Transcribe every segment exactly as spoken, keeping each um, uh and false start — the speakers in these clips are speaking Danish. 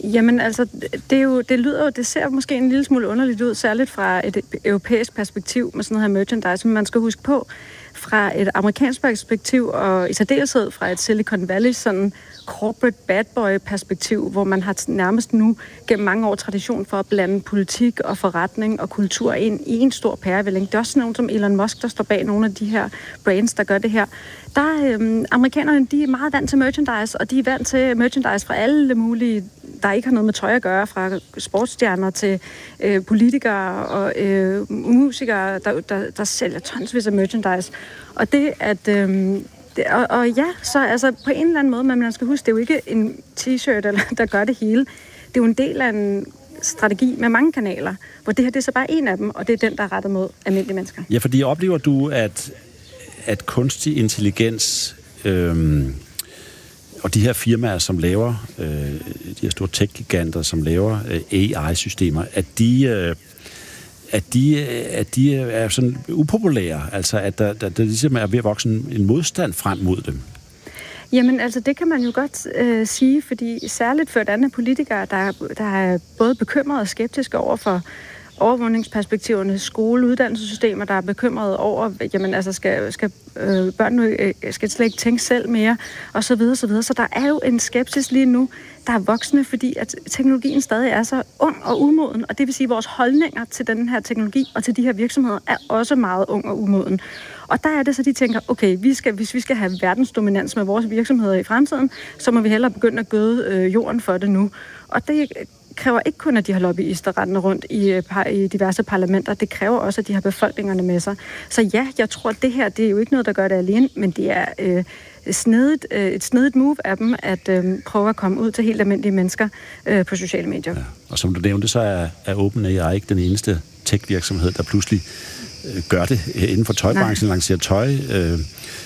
Jamen altså, det, er jo, det lyder jo, det ser måske en lille smule underligt ud, særligt fra et europæisk perspektiv med sådan noget her merchandise, men man skal huske på, fra et amerikansk perspektiv, og i særdeleshed fra et Silicon Valley sådan corporate bad boy perspektiv, hvor man har nærmest nu gennem mange år tradition for at blande politik og forretning og kultur ind i en stor pærevælling. Det er også sådan nogen som Elon Musk, der står bag nogle af de her brands, der gør det her. Der øhm, amerikanerne, de er meget vant til merchandise, og de er vant til merchandise fra alle mulige, der ikke har noget med tøj at gøre, fra sportsstjerner til øh, politikere og øh, musikere, der, der, der sælger tonsvis af merchandise. Og det at... Øh, det, og, og ja, så altså på en eller anden måde, men man skal huske, det er jo ikke en t-shirt, eller, der gør det hele. Det er jo en del af en strategi med mange kanaler, hvor det her det er så bare en af dem, og det er den, der er rettet mod almindelige mennesker. Ja, fordi oplever du, at, at kunstig intelligens øhm, og de her firmaer, som laver, øh, de her store tech-giganter, som laver øh, A I-systemer, at de... Øh, at de, at de er sådan upopulære, altså at der, der, der ligesom er ved at vokse en modstand frem mod dem? Jamen, altså det kan man jo godt øh, sige, fordi særligt for et andet politikere, der, der er både bekymrede og skeptiske over for overvågningsperspektiverne, skole- uddannelsessystemer, der er bekymrede over, jamen altså skal, skal øh, børnene øh, skal slet ikke tænke selv mere, og så videre, så videre. Så der er jo en skepsis lige nu, der er voksende, fordi at teknologien stadig er så ung og umoden, og det vil sige, at vores holdninger til den her teknologi og til de her virksomheder er også meget ung og umoden. Og der er det så, de tænker, okay, vi skal, hvis vi skal have verdensdominans med vores virksomheder i fremtiden, så må vi hellere begynde at gøde øh, jorden for det nu. Og det kræver ikke kun, at de har lobbyister rendende rundt i, i diverse parlamenter. Det kræver også, at de har befolkningerne med sig. Så ja, jeg tror, at det her, det er jo ikke noget, der gør det alene, men det er øh, snedigt, øh, et snedigt move af dem, at øh, prøve at komme ud til helt almindelige mennesker øh, på sociale medier. Ja. Og som du nævnte, så er, er OpenAI ikke den eneste tech-virksomhed, der pludselig øh, gør det inden for tøjbranchen, lancerer tøj. Øh,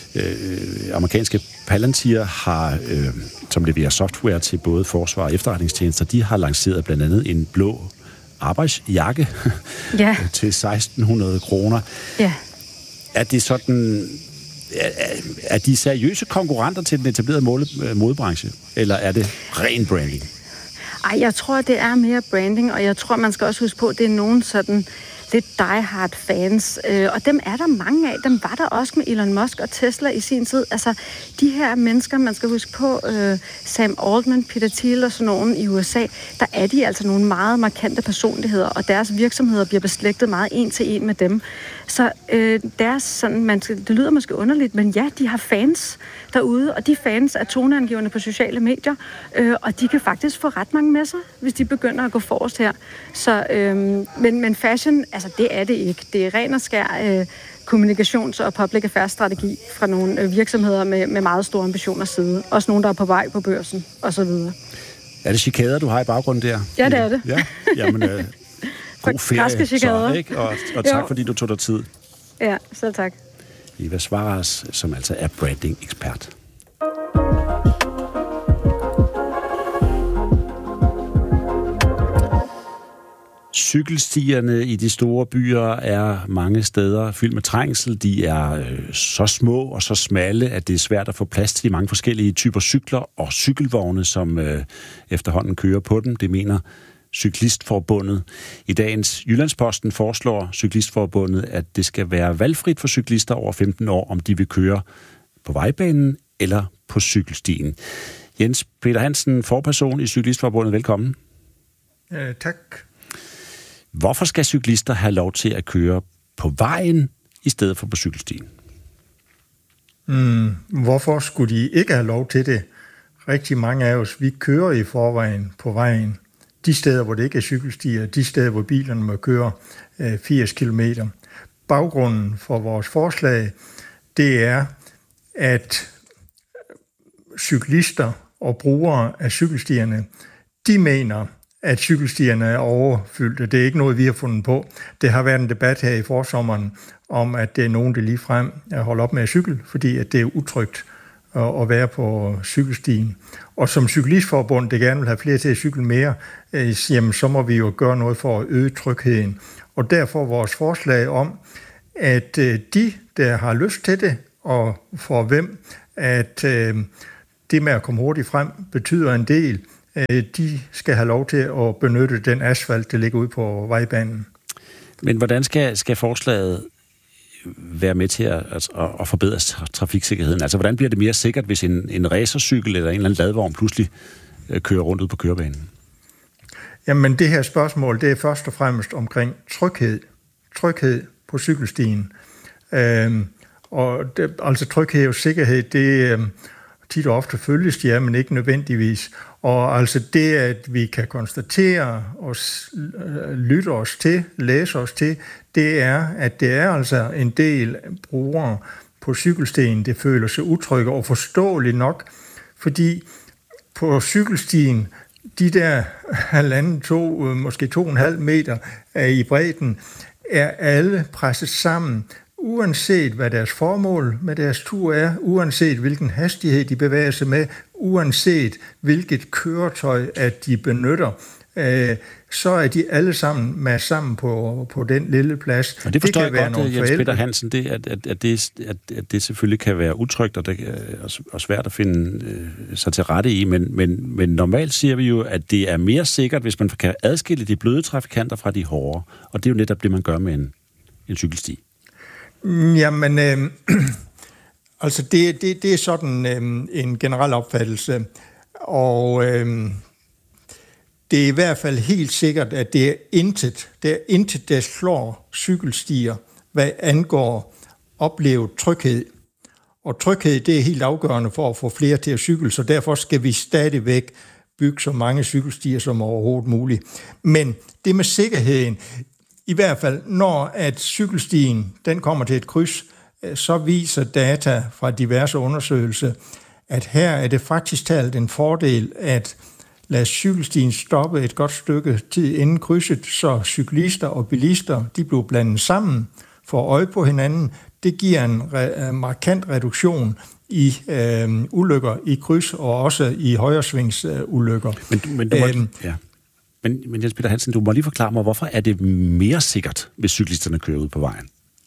øh, amerikanske Palantir har, øh, som leverer software til både forsvar og efterretningstjenester, de har lanceret blandt andet en blå arbejdsjakke ja. til seksten hundrede kroner. Ja. Er det sådan, er, er de seriøse konkurrenter til den etablerede modebranche, eller er det ren branding? Ej, jeg tror, det er mere branding, og jeg tror, man skal også huske på, at det er nogen sådan lidt die-hard fans, øh, og dem er der mange af. Dem var der også med Elon Musk og Tesla i sin tid. Altså, de her mennesker, man skal huske på, øh, Sam Altman, Peter Thiel og sådan nogen i U S A, der er de altså nogle meget markante personligheder, og deres virksomheder bliver beslægtet meget en til en med dem. Så øh, deres sådan, man skal, det lyder måske underligt, men ja, de har fans derude, og de fans er toneangivende på sociale medier, øh, og de kan faktisk få ret mange med sig, hvis de begynder at gå forrest her. Så, øh, men, men fashion, altså det er det ikke. Det er ren og skær øh, kommunikations- og public affairs-strategi fra nogle øh, virksomheder med, med meget store ambitioner side. Også nogle, der er på vej på børsen, og så videre. Er det chikader, du har i baggrunden der? Ja, det er det. Ja, jamen, øh, god ferie, så, ikke? Og, og tak, jo. Fordi du tog dig tid. Ja, så tak. Eva Svaras, som altså er branding-ekspert. Cykelstierne i de store byer er mange steder fyldt med trængsel. De er øh, så små og så smalle, at det er svært at få plads til de mange forskellige typer cykler og cykelvogne, som øh, efterhånden kører på dem. Det mener Cyklistforbundet. I dagens Jyllandsposten foreslår Cyklistforbundet, at det skal være valgfrit for cyklister over femten år, om de vil køre på vejbanen eller på cykelstien. Jens Peter Hansen, forperson i Cyklistforbundet. Velkommen. Ja, tak. Hvorfor skal cyklister have lov til at køre på vejen i stedet for på cykelstien? Mm, hvorfor skulle de ikke have lov til det? Rigtig mange af os, vi kører i forvejen på vejen. De steder, hvor det ikke er cykelstier, de steder, hvor bilerne må køre øh, firs kilometer. Baggrunden for vores forslag, det er, at cyklister og brugere af cykelstierne, de mener, at cykelstierne er overfyldte. Det er ikke noget, vi har fundet på. Det har været en debat her i forsommeren om, at det er nogen, der ligefrem holder op med at cykle, fordi at det er utrygt at være på cykelstien. Og som Cyklistforbund, det gerne vil have flere til at cykle mere, jamen, så må vi jo gøre noget for at øge trygheden. Og derfor vores forslag om, at de, der har lyst til det, og for hvem, at det med at komme hurtigt frem betyder en del, de skal have lov til at benytte den asfalt, der ligger ude på vejbanen. Men hvordan skal, skal forslaget være med til at, at, at forbedre trafiksikkerheden? Altså, hvordan bliver det mere sikkert, hvis en, en racercykel eller en eller anden ladvogn pludselig kører rundt ud på kørebanen? Jamen, det her spørgsmål, det er først og fremmest omkring tryghed. Tryghed på cykelstien. Øhm, og det, altså tryghed og sikkerhed, det øhm, tit og ofte følges de er, men ikke nødvendigvis. Og altså det, at vi kan konstatere og lytte os til, læse os til, det er, at det er altså en del brugere på cykelstien, det føler sig utrygge og forståeligt nok, fordi på cykelstien, de der halvanden, to, måske to og en halv meter i bredden, er alle presset sammen, uanset hvad deres formål med deres tur er, uanset hvilken hastighed de bevæger sig med, uanset hvilket køretøj at de benytter, øh, så er de alle sammen med sammen på, på den lille plads. Og det forstår det jeg godt, Jens Peter Hansen, det, at, at, at, det, at, at det selvfølgelig kan være utrygt og, det, og svært at finde øh, sig til rette i, men, men, men normalt siger vi jo, at det er mere sikkert, hvis man kan adskille de bløde trafikanter fra de hårde, og det er jo netop det, man gør med en, en cykelsti. Jamen, øh, altså det, det, det er sådan øh, en generel opfattelse, og øh, det er i hvert fald helt sikkert, at det er intet, det er intet, der slår cykelstier, hvad angår oplevet tryghed. Og tryghed, det er helt afgørende for at få flere til at cykle, så derfor skal vi stadigvæk bygge så mange cykelstier som overhovedet muligt. Men det med sikkerheden, i hvert fald, når at cykelstien den kommer til et kryds, så viser data fra diverse undersøgelser, at her er det faktisk talt en fordel at lade cykelstien stoppe et godt stykke tid inden krydset, så cyklister og bilister de bliver blandet sammen, får øje på hinanden. Det giver en re- markant reduktion i øh, ulykker i kryds og også i højresvingsulykker. Men, men du må... Æm, ja. Men, men Jens Peter Hansen, du må lige forklare mig, hvorfor er det mere sikkert, hvis cyklisterne kører ud på vejen?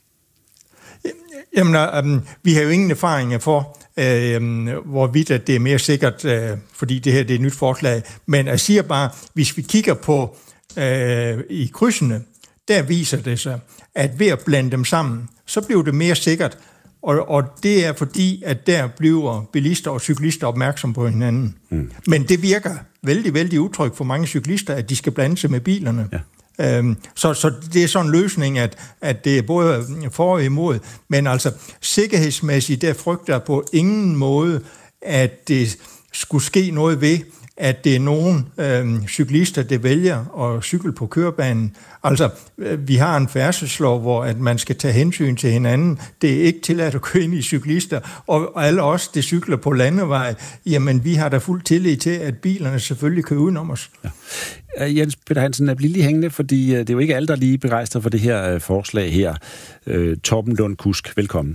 Jamen, øh, vi har jo ingen erfaringer for, øh, hvorvidt at det er mere sikkert, øh, fordi det her det er et nyt forslag. Men jeg siger bare, hvis vi kigger på øh, i krydsene, der viser det sig, at ved at blande dem sammen, så bliver det mere sikkert. Og, og det er fordi, at der bliver bilister og cyklister opmærksom på hinanden. Mm. Men det virker vældig, vældig utrygt for mange cyklister, at de skal blande sig med bilerne. Ja. Øhm, så, så det er sådan en løsning, at, at det er både for og imod. Men altså sikkerhedsmæssigt, der frygter jeg på ingen måde, at det skulle ske noget ved, at det er nogle øh, cyklister, der vælger at cykle på kørebanen. Altså, øh, vi har en færdselslov, hvor at man skal tage hensyn til hinanden. Det er ikke tilladt at køre ind i cyklister. Og alle os, der cykler på landevej, jamen, vi har da fuld tillid til, at bilerne selvfølgelig kører udenom os. Ja. Jens Peter Hansen, er lige hængende, fordi det er jo ikke alle, der er lige begejstret for det her forslag her. Øh, Torben Lund Kusk, velkommen.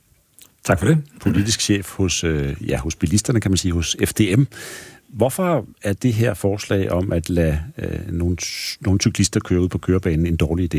Tak for det. Politisk chef hos, øh, ja, hos bilisterne, kan man sige, hos F D M. Hvorfor er det her forslag om at lade øh, nogle, nogle cyklister køre ud på kørebanen en dårlig idé?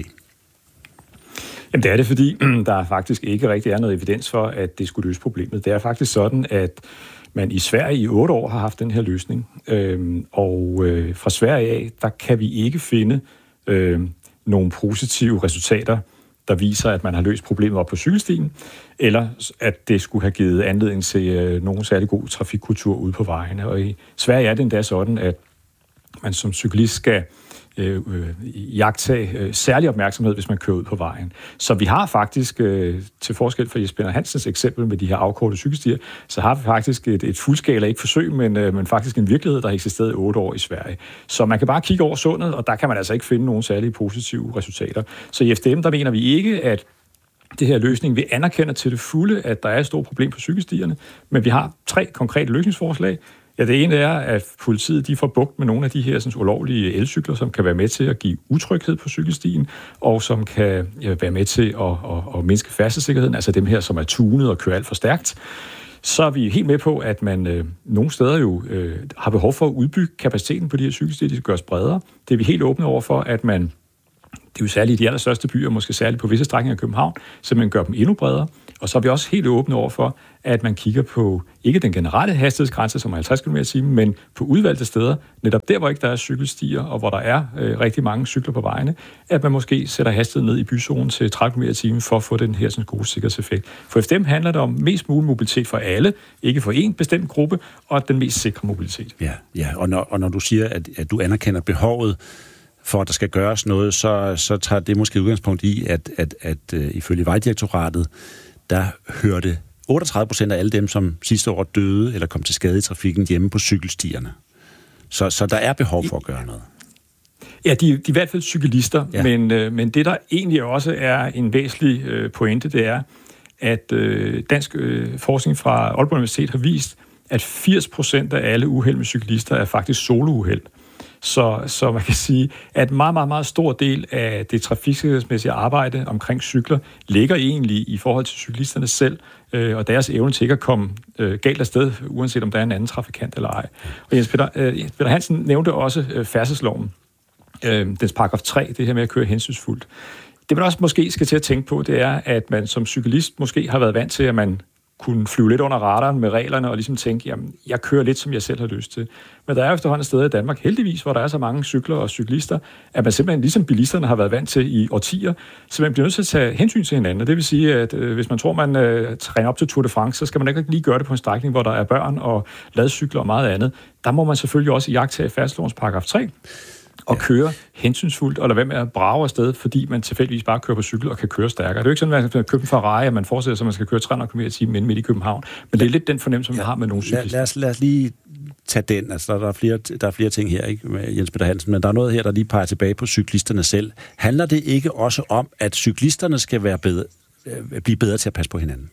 Jamen det er det, fordi der faktisk ikke rigtig er noget evidens for, at det skulle løse problemet. Det er faktisk sådan, at man i Sverige i otte år har haft den her løsning. Øhm, og øh, fra Sverige af, der kan vi ikke finde øh, nogle positive resultater, der viser, at man har løst problemet op på cykelstien, eller at det skulle have givet anledning til øh, nogen særlig god trafikkultur ude på vejene. Og i Sverige er det endda sådan, at man som cyklist skal øh, øh, jagtage øh, særlig opmærksomhed, hvis man kører ud på vejen. Så vi har faktisk, øh, til forskel fra Jens Peter Hansens eksempel med de her afkortede cykelstier, så har vi faktisk et, et fuldskala, ikke forsøg, men, øh, men faktisk en virkelighed, der har eksisteret i otte år i Sverige. Så man kan bare kigge over sundet, og der kan man altså ikke finde nogen særlige positive resultater. Så i F D M, der mener vi ikke, at det her løsning, vi anerkender til det fulde, at der er et stort problem på cykelstierne, men vi har tre konkrete løsningsforslag. Ja, det ene er, at politiet de får bugt med nogle af de her sådan, ulovlige elcykler, som kan være med til at give utryghed på cykelstien, og som kan ja, være med til at, at, at mindske færdselssikkerheden, altså dem her, som er tunet og kører alt for stærkt. Så er vi helt med på, at man øh, nogle steder jo øh, har behov for at udbygge kapaciteten på de her cykelstier, de skal gøres bredere. Det er vi helt åbne over for, at man, det er jo særligt i de allerstørste byer, måske særligt på visse strækninger af København, så man gør dem endnu bredere. Og så er vi også helt åbne over for, at man kigger på ikke den generelle hastighedsgrænse, som er halvtreds kilometer i timen, men på udvalgte steder, netop der, hvor ikke der er cykelstier, og hvor der er øh, rigtig mange cykler på vejene, at man måske sætter hastigheden ned i byzonen til tredive kilometer i timen for at få den her sådan, gode sikkerhedseffekt. For efter dem handler det om mest mulig mobilitet for alle, ikke for en bestemt gruppe, og den mest sikre mobilitet. Ja, ja. Og, når, og når du siger, at, at du anerkender behovet for, at der skal gøres noget, så, så tager det måske udgangspunkt i, at, at, at, at uh, ifølge Vejdirektoratet, der hørte otteogtredive procent af alle dem, som sidste år døde eller kom til skade i trafikken, hjemme på cykelstierne. Så, så der er behov for at gøre noget. Ja, de, de er i hvert fald cyklister, ja. men, øh, men det, der egentlig også er en væsentlig øh, pointe, det er, at øh, dansk øh, forskning fra Aalborg Universitet har vist, at firs procent af alle uheld med cyklister er faktisk solouheld. Så, så man kan sige, at en meget, meget, meget stor del af det trafiksikkerhedsmæssige arbejde omkring cykler ligger egentlig i forhold til cyklisterne selv, øh, og deres evne til ikke at komme øh, galt afsted, uanset om der er en anden trafikant eller ej. Og Jens Peter, øh, Jens Peter Hansen nævnte også øh, færdselsloven, øh, dens paragraf tre, det her med at køre hensynsfuldt. Det man også måske skal til at tænke på, det er, at man som cyklist måske har været vant til, at man kunne flyve lidt under radaren med reglerne og ligesom tænke, jamen, jeg kører lidt, som jeg selv har lyst til. Men der er efterhånden steder i Danmark, heldigvis, hvor der er så mange cykler og cyklister, at man simpelthen, ligesom bilisterne har været vant til i årtier, så man bliver nødt til at tage hensyn til hinanden. Det vil sige, at øh, hvis man tror, man øh, træner op til Tour de France, så skal man ikke lige gøre det på en strækning, hvor der er børn og ladcykler og meget andet. Der må man selvfølgelig også iagttage færdselslovens paragraf tre, og ja. køre hensynsfuldt, og lade være med at brage afsted, fordi man tilfældigvis bare kører på cykel og kan køre stærkere. Det er jo ikke sådan, at man skal købe en Ferrari, at man forestiller sig, at man skal køre tre hundrede kilometer i timen inde midt i København. Men det er lidt den fornemmelse, man ja. har med nogle cyklister. Lad, lad, os, lad os lige tage den. Altså, der, er flere, der er flere ting her, ikke, med Jens Peter Hansen, men der er noget her, der lige peger tilbage på cyklisterne selv. Handler det ikke også om, at cyklisterne skal være bedre, øh, blive bedre til at passe på hinanden?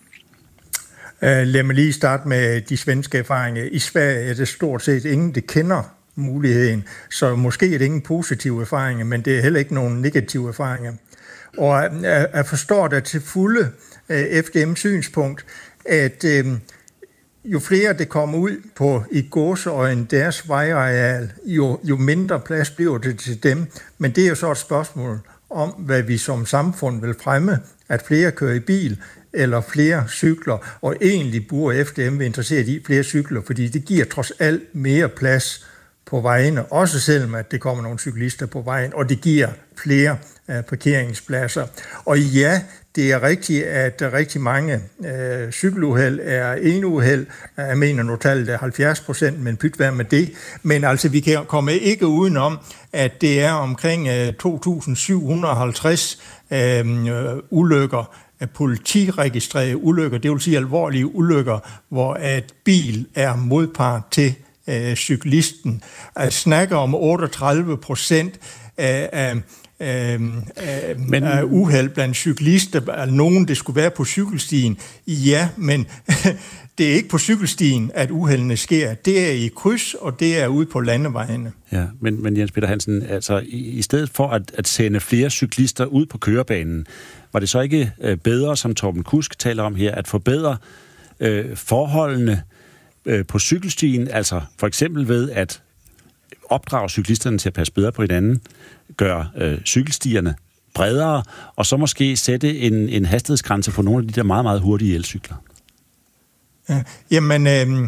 Uh, lad mig lige starte med de svenske erfaringer. I Sverige er det stort set ingen, der kender muligheden. Så måske er det ingen positive erfaringer, men det er heller ikke nogen negative erfaringer. Og jeg forstår da til fulde F D M's synspunkt, at øh, jo flere det kommer ud på i gåseøjne deres vejareal, jo, jo mindre plads bliver det til dem. Men det er jo så et spørgsmål om, hvad vi som samfund vil fremme, at flere kører i bil, eller flere cykler, og egentlig burde F D M være interesseret i flere cykler, fordi det giver trods alt mere plads på vejene, også selvom at det kommer nogle cyklister på vejen, og det giver flere uh, parkeringspladser. Og ja, det er rigtigt, at rigtig mange uh, cykeluheld er enuheld. Jeg mener nu tallet er halvfjerds procent, men pyt hvad med det. Men altså, vi kan komme ikke udenom, at det er omkring uh, to tusind syv hundrede og halvtreds uh, ulykker, politiregistrerede ulykker, det vil sige alvorlige ulykker, hvor at bil er modpart til øh, cyklisten. Jeg snakker om otteogtredive procent af, af, af, men, af uheld blandt cyklister, altså nogen, det skulle være på cykelstien. Ja, men det er ikke på cykelstien, at uheldene sker. Det er i kryds, og det er ude på landevejene. Ja, men, men Jens Peter Hansen, altså i, i stedet for at, at sende flere cyklister ud på kørebanen, var det så ikke øh, bedre, som Torben Kusk taler om her, at forbedre øh, forholdene øh, på cykelstien, altså for eksempel ved at opdrage cyklisterne til at passe bedre på hinanden, gøre øh, cykelstierne bredere, og så måske sætte en, en hastighedsgrænse på nogle af de der meget, meget hurtige elcykler? Ja, jamen, øh,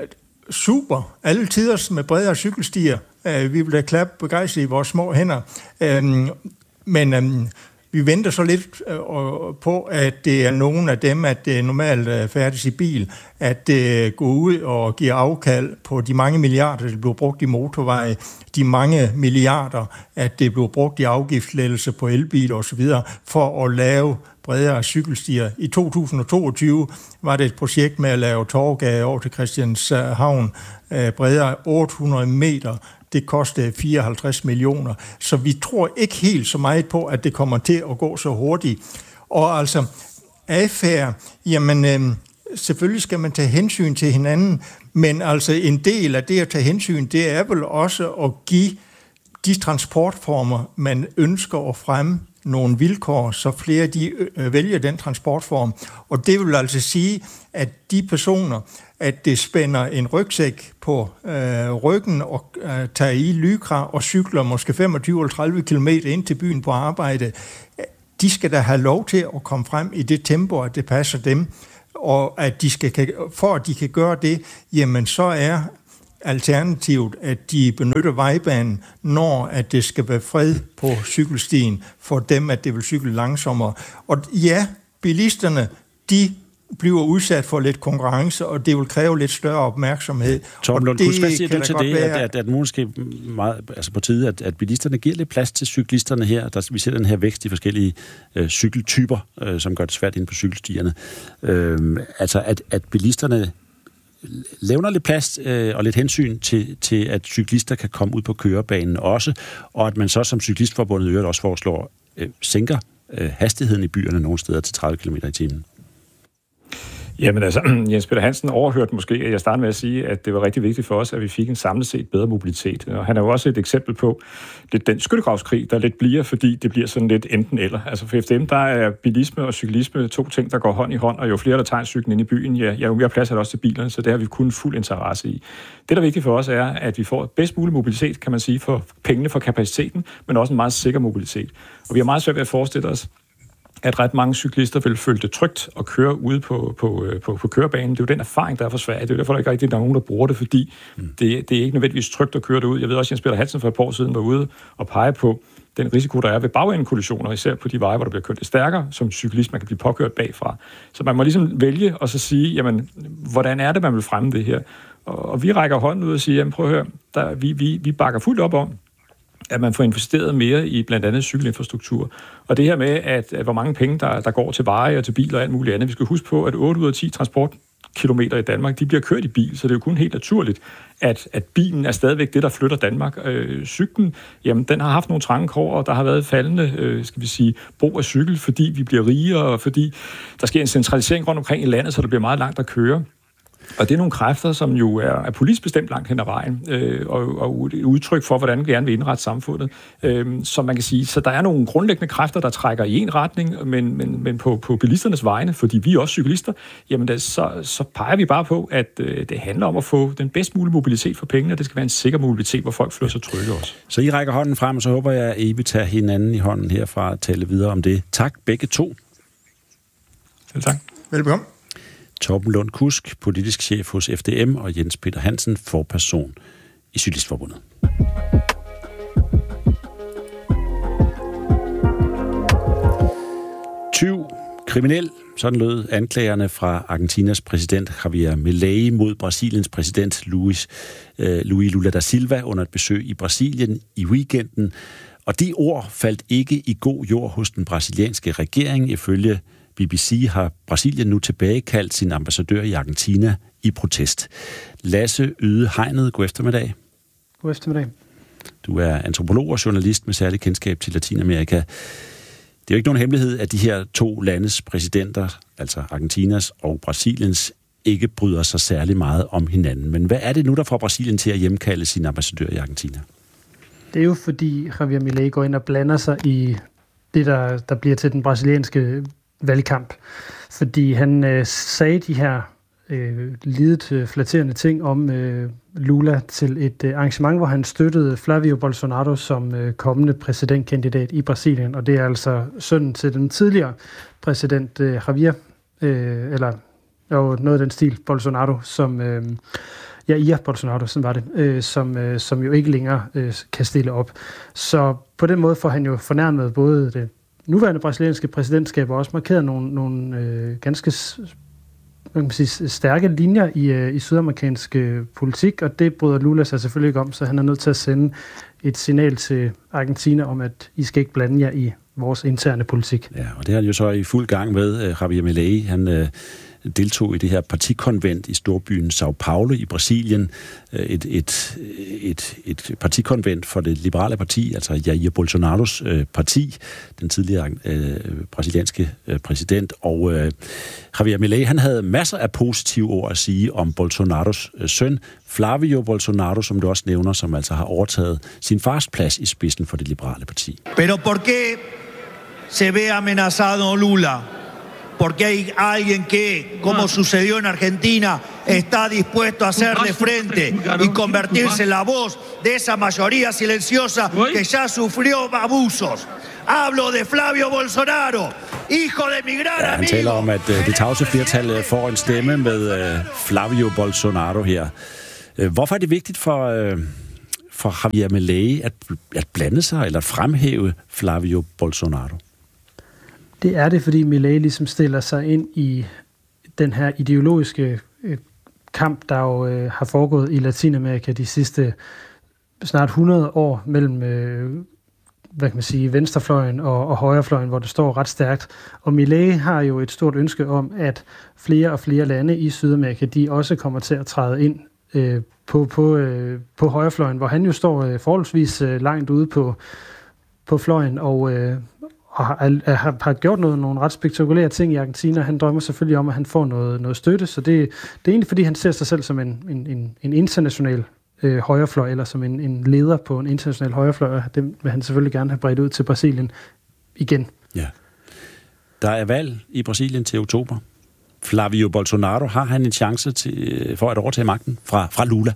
super. Alle tider med bredere cykelstier. Øh, vi vil da klappe begejstret i vores små hænder. Øh, men øh, vi venter så lidt øh, på, at det er nogle af dem, at det normalt øh, færdes i bil, at det går ud og giver afkald på de mange milliarder, der bliver brugt i motorveje, de mange milliarder, at det bliver brugt i afgiftslettelser på elbiler osv., for at lave bredere cykelstier. I to tusind og toogtyve var det et projekt med at lave Torvegade over til Christianshavn øh, bredere otte hundrede meter. Det kostede fireoghalvtreds millioner. Så vi tror ikke helt så meget på, at det kommer til at gå så hurtigt. Og altså, adfærd, jamen øh, selvfølgelig skal man tage hensyn til hinanden, men altså en del af det at tage hensyn, det er vel også at give de transportformer, man ønsker at fremme, nogle vilkår, så flere de øh, vælger den transportform. Og det vil altså sige, at de personer, at det spænder en rygsæk på øh, ryggen og øh, tager i lykra og cykler måske femogtyve eller tredive kilometer ind til byen på arbejde, de skal da have lov til at komme frem i det tempo, at det passer dem, og at de skal, for at de kan gøre det, jamen så er alternativet, at de benytter vejbanen, når at det skal være fred på cykelstien, for dem, at det vil cykle langsommere. Og ja, bilisterne, de bliver udsat for lidt konkurrence, og det vil kræve lidt større opmærksomhed. Torben Lund, hvad siger du til det, være, at, at, at måske meget, altså på tide, at, at bilisterne giver lidt plads til cyklisterne her? Der, vi ser den her vækst i forskellige øh, cykeltyper, øh, som gør det svært inde på cykelstierne. Øh, altså, at, at bilisterne levner lidt plads øh, og lidt hensyn til, til, at cyklister kan komme ud på kørebanen også, og at man så som cyklistforbundet øvrigt også foreslår, øh, sænker øh, hastigheden i byerne nogle steder til tredive kilometer i timen. Jamen altså, Jens Peter Hansen overhørte måske, at jeg startede med at sige, at det var rigtig vigtigt for os, at vi fik en samlet set bedre mobilitet. Og han er jo også et eksempel på det, den skyttegravskrig, der lidt bliver, fordi det bliver sådan lidt enten eller. Altså for F D M, der er bilisme og cyklisme to ting, der går hånd i hånd, og jo flere, der tager en cyklen ind i byen, ja, jo mere plads er der også til bilerne, så det har vi kun fuld interesse i. Det, der er vigtigt for os, er, at vi får bedst mulig mobilitet, kan man sige, for pengene, for kapaciteten, men også en meget sikker mobilitet. Og vi har meget svært ved at forestille os, at ret mange cyklister vil føle det trygt at køre ude på, på, på, på kørebanen. Det er jo den erfaring, der er for Sverige. Det er jo derfor, der ikke rigtig er nogen, der bruger det, fordi mm. det, det er ikke nødvendigvis trygt at køre derud. Jeg ved også, at Jens Peter Hansen for et par år siden var ude og pege på den risiko, der er ved bagendekollisioner, især på de veje, hvor der bliver kørt lidt stærkere, som cyklist, man kan blive påkørt bagfra. Så man må ligesom vælge og så sige, jamen, hvordan er det, man vil fremme det her? Og, og vi rækker hånden ud og siger, jamen prøv at høre, der, vi, vi, vi bakker fuldt op om, at man får investeret mere i blandt andet cykelinfrastruktur. Og det her med, at, at hvor mange penge, der, der går til veje og til biler og alt muligt andet. Vi skal huske på, at otte ud af ti transportkilometer i Danmark, de bliver kørt i bil, så det er jo kun helt naturligt, at, at bilen er stadigvæk det, der flytter Danmark. Øh, cyklen, jamen, den har haft nogle trange kår, og der har været faldende, øh, skal vi sige, brug af cykel, fordi vi bliver rigere, og fordi der sker en centralisering rundt omkring i landet, så det bliver meget langt at køre. Og det er nogle kræfter, som jo er, er politisk bestemt langt hen ad vejen, øh, og, og et udtryk for, hvordan vi gerne vil indrette samfundet. Øh, som man kan sige, så der er nogle grundlæggende kræfter, der trækker i en retning, men, men, men på, på bilisternes vegne, fordi vi er også cyklister, jamen det, så, så peger vi bare på, at øh, det handler om at få den bedst mulige mobilitet for pengene, og det skal være en sikker mobilitet, hvor folk føler sig trygge også. Så I rækker hånden frem, og så håber jeg, at I vil tage hinanden i hånden herfra og tale videre om det. Tak begge to. Selv tak. Velbekomme. Torben Lund Kusk, politisk chef hos F D M, og Jens Peter Hansen, forperson i Cyklistforbundet. Tyv, kriminel, sådan lød anklagerne fra Argentinas præsident Javier Milei mod Brasiliens præsident Luis, øh, Luis Lula da Silva under et besøg i Brasilien i weekenden. Og de ord faldt ikke i god jord hos den brasilianske regering. Ifølge B B C har Brasilien nu tilbagekaldt sin ambassadør i Argentina i protest. Lasse Yde Hegnet, god eftermiddag. God eftermiddag. Du er antropolog og journalist med særlig kendskab til Latinamerika. Det er jo ikke nogen hemmelighed, at de her to landes præsidenter, altså Argentinas og Brasiliens, ikke bryder sig særlig meget om hinanden. Men hvad er det nu, der får Brasilien til at hjemkalde sin ambassadør i Argentina? Det er jo fordi Javier Milei går ind og blander sig i det, der, der bliver til den brasilianske valgkamp. Fordi han øh, sagde de her øh, lidet øh, flatterende ting om øh, Lula til et øh, arrangement, hvor han støttede Flavio Bolsonaro som øh, kommende præsidentkandidat i Brasilien. Og det er altså sønnen til den tidligere præsident øh, Javier, øh, eller jo, noget af den stil, Bolsonaro, som... Øh, Ja, Jair Bolsonaro, sådan var det, øh, som, øh, som jo ikke længere øh, kan stille op. Så på den måde får han jo fornærmet både det nuværende brasilianske præsidentskab og også markeret nogle, nogle øh, ganske man kan sige, stærke linjer i, øh, i sydamerikansk øh, politik, og det bryder Lula sig selvfølgelig ikke om, så han er nødt til at sende et signal til Argentina om, at I skal ikke blande jer i vores interne politik. Ja, og det er jo så i fuld gang med. Javier Milei, han øh, deltog i det her partikonvent i storbyen São Paulo i Brasilien. Et, et, et, et partikonvent for det liberale parti, altså Jair Bolsonaros øh, parti, den tidligere øh, brasilianske øh, præsident. Og øh, Javier Milei, han havde masser af positive ord at sige om Bolsonaros øh, søn, Flavio Bolsonaro, som du også nævner, som altså har overtaget sin fars plads i spidsen for det liberale parti. Pero por qué se ve amenazado Lula? Porque hay alguien que, como sucedió en Argentina, está dispuesto a hacerle frente y convertirse en la voz de esa mayoría silenciosa que ya sufrió abusos. Hablo de Flavio Bolsonaro, hijo de mi gran ja, han taler om, at uh, det tavse flertal får en stemme med uh, Flavio Bolsonaro her. Uh, hvorfor er det vigtigt for, uh, for Javier Milei at, at blande sig eller fremhæve Flavio Bolsonaro? Det er det, fordi Milei ligesom stiller sig ind i den her ideologiske øh, kamp, der jo øh, har foregået i Latinamerika de sidste snart hundrede år mellem øh, hvad kan man sige, venstrefløjen og, og højrefløjen, hvor det står ret stærkt. Og Milei har jo et stort ønske om, at flere og flere lande i Sydamerika, de også kommer til at træde ind øh, på, på, øh, på højrefløjen, hvor han jo står øh, forholdsvis øh, langt ude på, på fløjen, og øh, og har, har, har gjort noget, nogle ret spektakulære ting i Argentina. Han drømmer selvfølgelig om, at han får noget, noget støtte, så det, det er egentlig, fordi han ser sig selv som en, en, en, en international øh, højrefløj, eller som en, en leder på en international højrefløj, og det vil han selvfølgelig gerne have bredt ud til Brasilien igen. Ja. Der er valg i Brasilien til oktober. Flavio Bolsonaro, har han en chance til, for at overtage magten fra, fra Lula?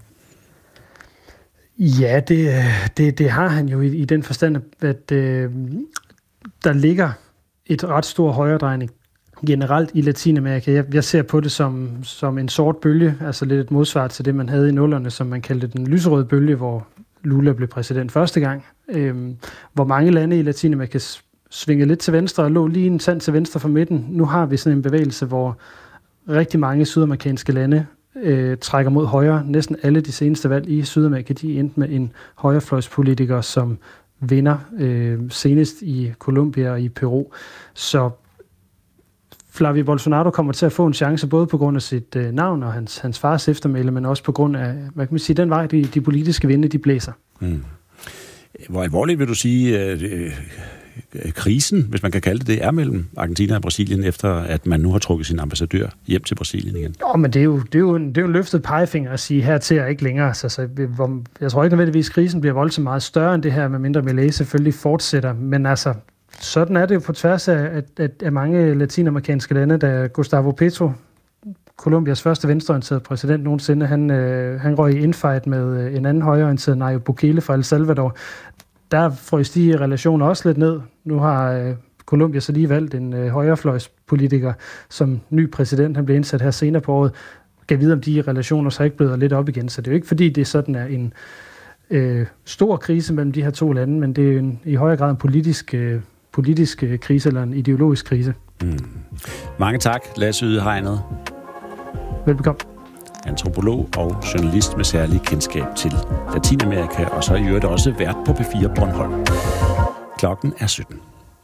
Ja, det, det, det har han jo i, i den forstand, at øh, der ligger et ret stor højredrejning generelt i Latinamerika. Jeg, jeg ser på det som, som en sort bølge, altså lidt et modsvar til det, man havde i nullerne, som man kaldte den lyserøde bølge, hvor Lula blev præsident første gang. Øhm, hvor mange lande i Latinamerika svingede lidt til venstre og lå lige en tand til venstre for midten. Nu har vi sådan en bevægelse, hvor rigtig mange sydamerikanske lande øh, trækker mod højre. Næsten alle de seneste valg i Sydamerika, de endte med en højrefløjspolitiker, som vinder øh, senest i Colombia og i Peru. Så Flavio Bolsonaro kommer til at få en chance både på grund af sit øh, navn og hans, hans fars eftermæle, men også på grund af, hvad kan man sige, den vej, de, de politiske vinde, de blæser. Mm. Hvor alvorligt vil du sige, øh, øh, krisen, hvis man kan kalde det det, er mellem Argentina og Brasilien, efter at man nu har trukket sin ambassadør hjem til Brasilien igen? Jo, men det er jo, det er jo, en, det er jo en løftet pegefinger at sige hertil og ikke længere. Så, så, hvor, jeg tror ikke nødvendigvis, at krisen bliver voldsomt meget større end det her, medmindre Milei selvfølgelig fortsætter. Men altså, sådan er det jo på tværs af, at, at, af mange latinamerikanske lande, da Gustavo Petro, Colombias første venstreorienterede præsident nogensinde, han, øh, han røg i infight med en anden højreorienteret Nayib Bukele fra El Salvador. Der frøs de relationer også lidt ned. Nu har øh, Colombia så lige valgt en øh, højrefløjspolitiker som ny præsident. Han blev indsat her senere på året. Kan vide, om de relationer så ikke bløder lidt op igen. Så det er jo ikke, fordi det sådan er en øh, stor krise mellem de her to lande, men det er en, i højere grad en politisk, øh, politisk øh, krise eller en ideologisk krise. Mm. Mange tak, Lasse Ydehegnet. Velbekomme. Antropolog og journalist med særlig kendskab til Latinamerika, og så i øvrigt også vært på P fire Bornholm. Klokken er sytten.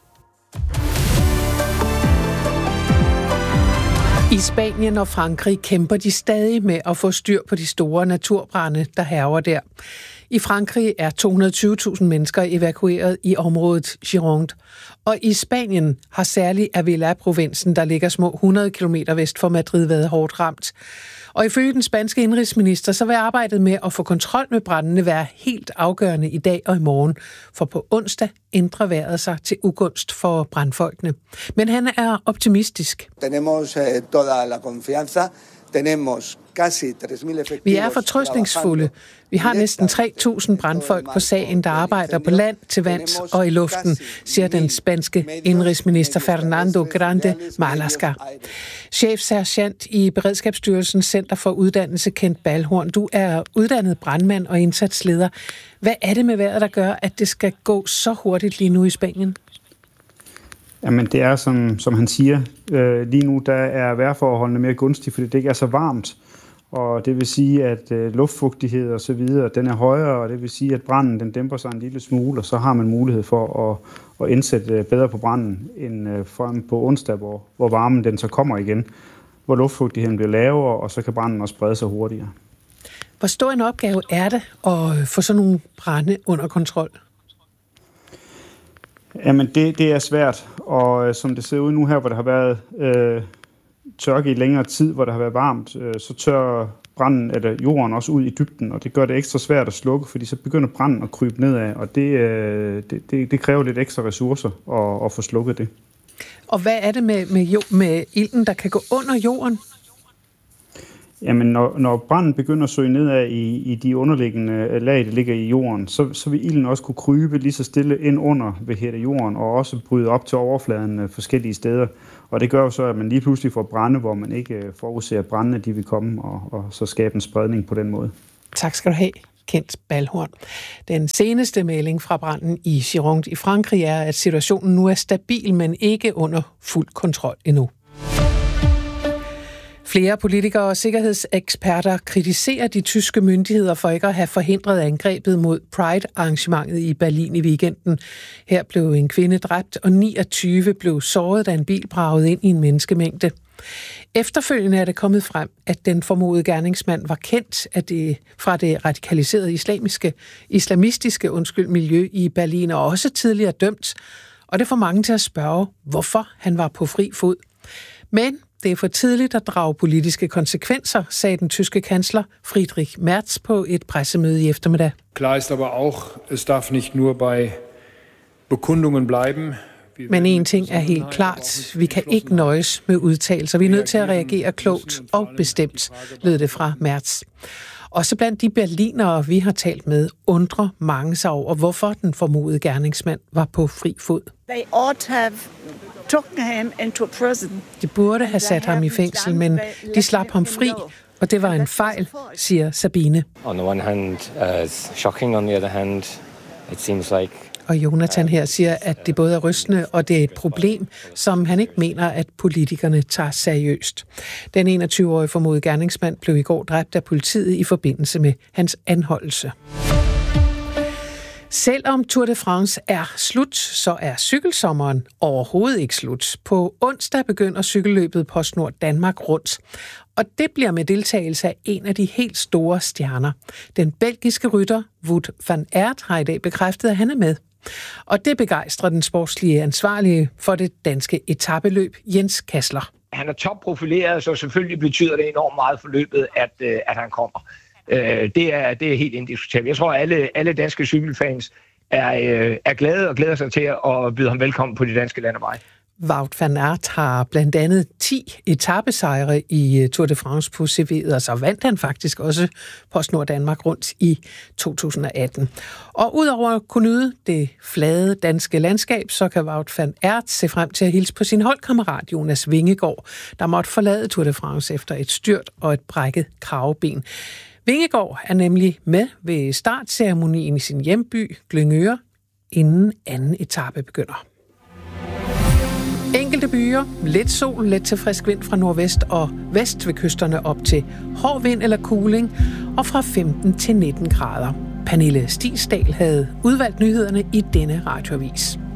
I Spanien og Frankrig kæmper de stadig med at få styr på de store naturbrande, der hærger der. I Frankrig er to hundrede og tyve tusind mennesker evakueret i området Gironde. Og i Spanien har særligt Avila-provinsen, der ligger små hundrede kilometer vest for Madrid, været hårdt ramt. Og ifølge den spanske indrigsminister, så vil arbejdet med at få kontrol med brændene være helt afgørende i dag og i morgen. For på onsdag ændrer vejret sig til ugunst for brandfolkene. Men han er optimistisk. Tenemos toda la confianza. Tenemos casi tres mil efectivos. Vi er fortrøstningsfulde. Vi har næsten tre tusind brandfolk på sagen, der arbejder på land, til vands og i luften, siger den spanske indrigsminister Fernando Grande Marlaska. Chefsergeant i Beredskabsstyrelsens Center for Uddannelse, Kent Balhorn. Du er uddannet brandmand og indsatsleder. Hvad er det med vejret, der gør, at det skal gå så hurtigt lige nu i Spanien? Jamen det er, som, som han siger, øh, lige nu der er vejrforholdene mere gunstige, fordi det ikke er så varmt. Og det vil sige, at øh, luftfugtighed og så videre, den er højere, og det vil sige, at branden den dæmper sig en lille smule, og så har man mulighed for at, at indsætte bedre på branden end øh, frem på onsdag, hvor, hvor varmen den så kommer igen, hvor luftfugtigheden bliver lavere, og så kan branden også sprede sig hurtigere. Hvor stor en opgave er det at få sådan nogle brande under kontrol? Jamen, det, det er svært, og som det ser ud nu her, hvor der har været øh, tørke i længere tid, hvor der har været varmt, øh, så tør branden eller jorden også ud i dybden, og det gør det ekstra svært at slukke, fordi så begynder branden at krybe nedad, og det, øh, det, det, det kræver lidt ekstra ressourcer at, at få slukket det. Og hvad er det med, med, med ilden, der kan gå under jorden? Jamen, når, når branden begynder at søge nedad i, i de underliggende lag, der ligger i jorden, så, så vil ilden også kunne krybe lige så stille ind under ved hele jorden, og også bryde op til overfladen forskellige steder. Og det gør jo så, at man lige pludselig får brande, hvor man ikke forudser, at brandene de vil komme, og, og så skabe en spredning på den måde. Tak skal du have, Kent Balhorn. Den seneste melding fra branden i Gironde i Frankrig er, at situationen nu er stabil, men ikke under fuld kontrol endnu. Flere politikere og sikkerhedseksperter kritiserer de tyske myndigheder for ikke at have forhindret angrebet mod Pride-arrangementet i Berlin i weekenden. Her blev en kvinde dræbt, og niogtyve blev såret, da en bil bragede ind i en menneskemængde. Efterfølgende er det kommet frem, at den formodede gerningsmand var kendt af det, fra det radikaliserede islamiske, islamistiske undskyld, miljø i Berlin, og også tidligere dømt. Og det får mange til at spørge, hvorfor han var på fri fod. Men det er for tidligt at drage politiske konsekvenser, sagde den tyske kansler Friedrich Merz på et pressemøde i eftermiddag. Klar ist aber auch, es darf nicht nur bei Bekundungen bleiben. Men en ting er helt klart. Vi kan ikke nøjes med udtalelser. Vi er nødt til at reagere klogt og bestemt, lød det fra Merz. Også blandt de berlinere, vi har talt med, undrer mange sig over, hvorfor den formodede gerningsmand var på fri fod. They ought have taken him into prison. De burde have sat ham i fængsel, men de slap ham fri, og det var en fejl, siger Sabine. On the one hand, uh, shocking. On the other hand, it seems like. Og Jonathan her siger, at det både er rystende, og det er et problem, som han ikke mener, at politikerne tager seriøst. Den enogtyve-årige formodede gerningsmand blev i går dræbt af politiet i forbindelse med hans anholdelse. Selvom Tour de France er slut, så er cykelsommeren overhovedet ikke slut. På onsdag begynder cykelløbet PostNord Danmark rundt. Og det bliver med deltagelse af en af de helt store stjerner. Den belgiske rytter Wout van Aert har i dag bekræftet, at han er med. Og det begejstrer den sportslige ansvarlige for det danske etapeløb, Jens Kassler. Han er topprofileret, så selvfølgelig betyder det enormt meget for løbet, at, at han kommer. Det er, det er helt indiskutabelt. Jeg tror, at alle, alle danske cykelfans er, er glade og glæder sig til at byde ham velkommen på de danske landeveje. Wout van Aert har blandt andet ti etapesejre i Tour de France på C V'et, og så vandt han faktisk også PostNord Danmark rundt i to tusind og atten. Og udover at kunne nyde det flade danske landskab, så kan Wout van Aert se frem til at hilse på sin holdkammerat Jonas Vingegaard, der måtte forlade Tour de France efter et styrt og et brækket kraveben. Vingegaard er nemlig med ved startceremonien i sin hjemby, Glyngøre, inden anden etape begynder. Enkelte byer, lidt sol, let til frisk vind fra nordvest og vest ved kysterne op til hård vind eller kuling, og fra femten til nitten grader. Pernille Stigsdal havde udvalgt nyhederne i denne radioavis.